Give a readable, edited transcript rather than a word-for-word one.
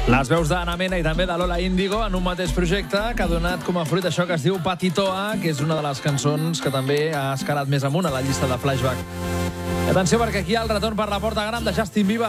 Les veus d'Ana Mena i també de Lola Índigo en un mateix projecte que ha donat com a fruit això que es diu Patitoa, que és una de les cançons que també ha escalat més amunt a la llista de Flashback. I atenció, perquè aquí hi ha el retorn per la porta gran de Justin Bieber.